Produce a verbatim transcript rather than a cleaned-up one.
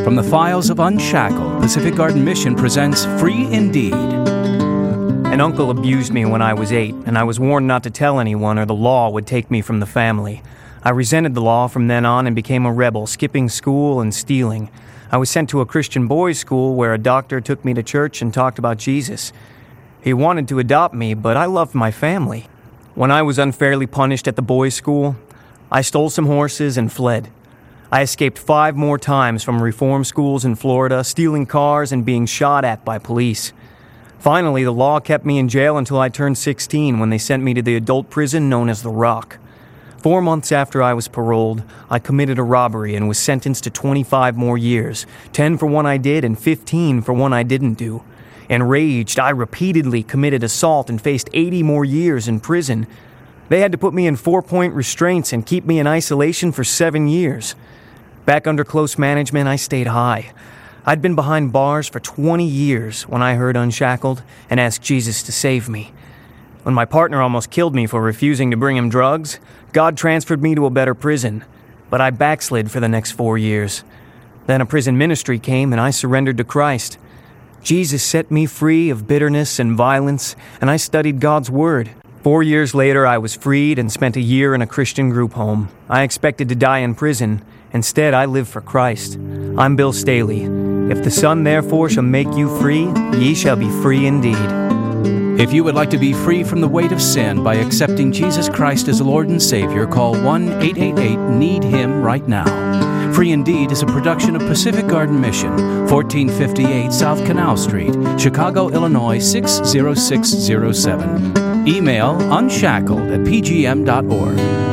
From the files of Unshackled, Pacific Garden Mission presents Free Indeed. An uncle abused me when I was eight, and I was warned not to tell anyone or the law would take me from the family. I resented the law from then on and became a rebel, skipping school and stealing. I was sent to a Christian boys' school where a doctor took me to church and talked about Jesus. He wanted to adopt me, but I loved my family. When I was unfairly punished at the boys' school, I stole some horses and fled. I escaped five more times from reform schools in Florida, stealing cars and being shot at by police. Finally, the law kept me in jail until I turned sixteen when they sent me to the adult prison known as The Rock. Four months after I was paroled, I committed a robbery and was sentenced to twenty-five more years, ten for one I did and fifteen for one I didn't do. Enraged, I repeatedly committed assault and faced eighty more years in prison. They had to put me in four-point restraints and keep me in isolation for seven years. Back under close management, I stayed high. I'd been behind bars for twenty years when I heard Unshackled and asked Jesus to save me. When my partner almost killed me for refusing to bring him drugs, God transferred me to a better prison, but I backslid for the next four years. Then a prison ministry came and I surrendered to Christ. Jesus set me free of bitterness and violence, and I studied God's Word. Four years later, I was freed and spent a year in a Christian group home. I expected to die in prison. Instead, I live for Christ. I'm Bill Staley. If the Son therefore shall make you free, ye shall be free indeed. If you would like to be free from the weight of sin by accepting Jesus Christ as Lord and Savior, call one eight eight eight need him right now. Free Indeed is a production of Pacific Garden Mission, fourteen fifty-eight South Canal Street, Chicago, Illinois six zero six zero seven. Email unshackled at p g m dot org.